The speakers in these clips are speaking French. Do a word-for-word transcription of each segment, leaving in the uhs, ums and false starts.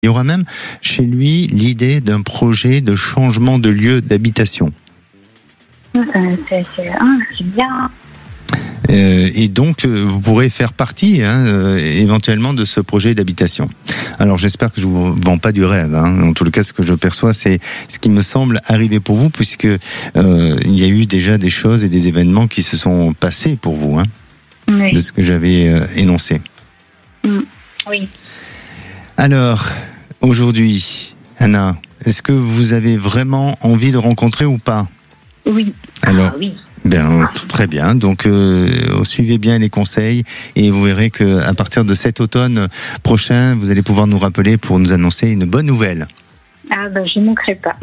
Il y aura même chez lui l'idée d'un projet de changement de lieu d'habitation. C'est, c'est, c'est, ah, c'est bien. Euh, et donc, euh, vous pourrez faire partie hein, euh, éventuellement de ce projet d'habitation. Alors, j'espère que je vous vends pas du rêve. Hein. En tout cas, ce que je perçois, c'est ce qui me semble arriver pour vous, puisque euh, il y a eu déjà des choses et des événements qui se sont passés pour vous, hein, oui. de ce que j'avais euh, énoncé. Mmh. Oui. Alors, aujourd'hui, Anna, est-ce que vous avez vraiment envie de rencontrer ou pas ? Oui. Alors, ah, oui. Ben, très bien. Donc, euh, suivez bien les conseils et vous verrez que à partir de cet automne prochain, vous allez pouvoir nous rappeler pour nous annoncer une bonne nouvelle. Ah ben, je ne manquerai pas.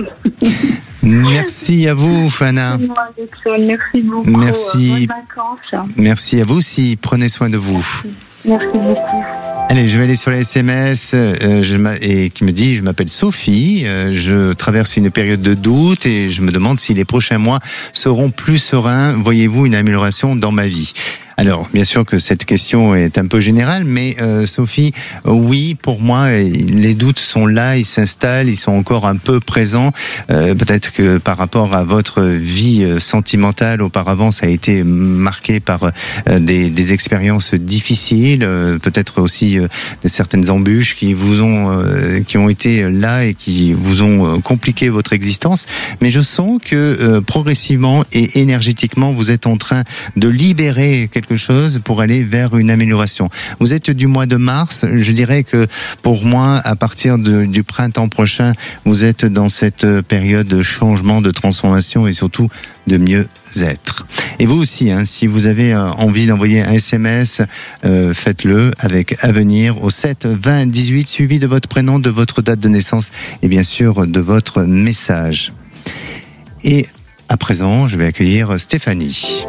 Merci à vous, Anna. Merci beaucoup. Merci. Bonnes vacances. Merci à vous aussi. Prenez soin de vous. Merci beaucoup. Allez, je vais aller sur les S M S euh, je et qui me dit, je m'appelle Sophie, euh, je traverse une période de doute et je me demande si les prochains mois seront plus sereins. Voyez-vous une amélioration dans ma vie ? Alors, bien sûr que cette question est un peu générale, mais euh, Sophie, euh, oui, pour moi, les doutes sont là, ils s'installent, ils sont encore un peu présents. Euh, peut-être que par rapport à votre vie sentimentale, auparavant, ça a été marqué par euh, des, des expériences difficiles, euh, peut-être aussi euh, certaines embûches qui vous ont, euh, qui ont été là et qui vous ont compliqué votre existence. Mais je sens que euh, progressivement et énergétiquement, vous êtes en train de libérer quelque chose pour aller vers une amélioration. Vous êtes du mois de mars, je dirais que pour moi, à partir de, du printemps prochain, vous êtes dans cette période de changement, de transformation et surtout de mieux être. Et vous aussi, hein, si vous avez envie d'envoyer un S M S, euh, faites-le avec Avenir au sept vingt dix-huit, suivi de votre prénom, de votre date de naissance et bien sûr de votre message. Et à présent, je vais accueillir Stéphanie.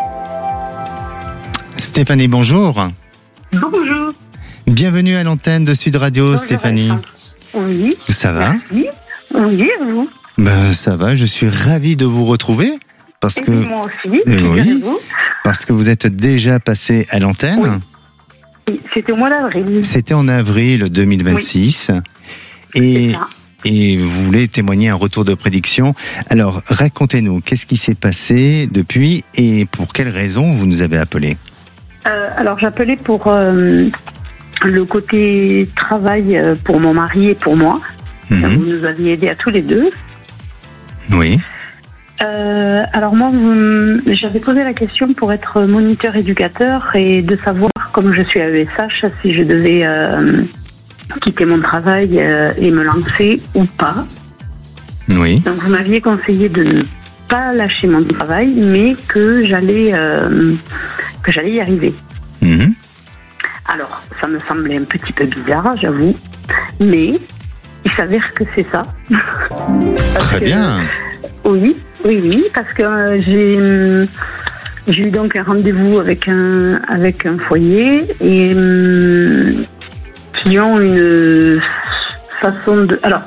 Stéphanie, bonjour. Bonjour. Bienvenue à l'antenne de Sud Radio, bonjour, Stéphanie. Oui. Ça va ? Oui. Oui, et vous ? Ben, ça va, je suis ravi de vous retrouver. Parce et que, moi aussi, euh, oui, parce que vous êtes déjà passé à l'antenne. Oui. Oui, c'était au mois d'avril. C'était en avril deux mille vingt-six. Oui. Et... Et vous voulez témoigner un retour de prédiction. Alors, racontez-nous, qu'est-ce qui s'est passé depuis et pour quelles raisons vous nous avez appelé ? euh, Alors, j'appelais pour euh, le côté travail pour mon mari et pour moi. Mmh. Vous nous aviez aidés à tous les deux. Oui. Euh, alors moi, vous, j'avais posé la question pour être moniteur éducateur et de savoir, comme je suis à E S H, si je devais... Euh, quitter mon travail euh, et me lancer ou pas. Oui. Donc vous m'aviez conseillé de ne pas lâcher mon travail, mais que j'allais euh, que j'allais y arriver. Mmh. Alors ça me semblait un petit peu bizarre, j'avoue, mais il s'avère que c'est ça. Très que, bien. Oui, oui, oui, parce que euh, j'ai j'ai eu donc un rendez-vous avec un avec un foyer et euh, qui ont une façon de... Alors,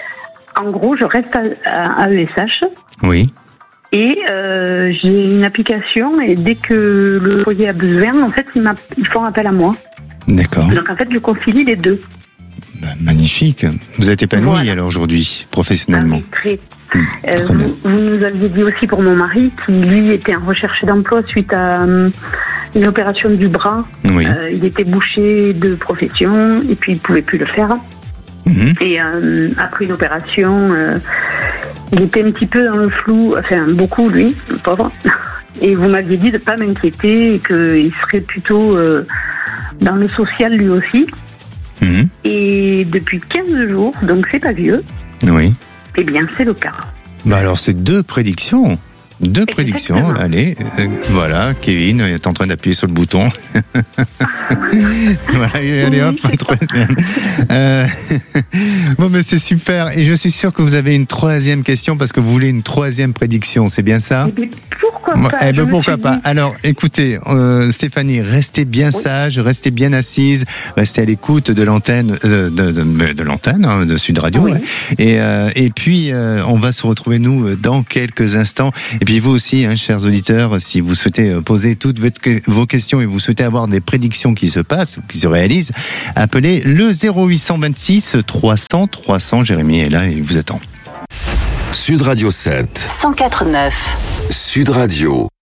en gros, je reste à, à, à E S H. Oui. Et euh, j'ai une application et dès que le foyer a besoin, en fait, ils, ils font appel à moi. D'accord. Donc, en fait, je concilie les deux. Ben, magnifique. Vous êtes épanouie voilà. alors aujourd'hui, professionnellement. Ah, oui, très. Mmh, euh, très vous, vous nous aviez dit aussi pour mon mari qui, lui, était en recherche d'emploi suite à... Euh, une opération du bras. Oui. Euh, il était bouché de profession et puis il ne pouvait plus le faire. Mmh. Et euh, après une opération, euh, il était un petit peu dans le flou, enfin beaucoup lui, le pauvre. Et vous m'aviez dit de ne pas m'inquiéter et qu'il serait plutôt euh, dans le social lui aussi. Mmh. Et depuis quinze jours, donc c'est pas vieux, oui. Eh bien c'est le cas. Bah alors c'est deux prédictions. Deux prédictions, exactement. Allez, euh, voilà, Kevin est en train d'appuyer sur le bouton. Voilà, allez hop, un troisième. Euh, bon, mais c'est super, et je suis sûr que vous avez une troisième question parce que vous voulez une troisième prédiction, c'est bien ça ? Eh bien, pourquoi pas ? Eh ben, pourquoi pas ? Dit... Alors, écoutez, euh, Stéphanie, restez bien oui. sage, restez bien assise, restez à l'écoute de l'antenne, euh, de, de, de, de l'antenne hein, de Sud Radio, oui. ouais. et euh, et puis euh, on va se retrouver nous dans quelques instants. Et puis vous aussi, hein, chers auditeurs, si vous souhaitez poser toutes vos questions et vous souhaitez avoir des prédictions qui se passe, ou qui se réalise, appelez le zéro huit cent vingt-six trois cents trois cents. Jérémy est là et il vous attend. Sud Radio sept. cent quatre neuf. Sud Radio.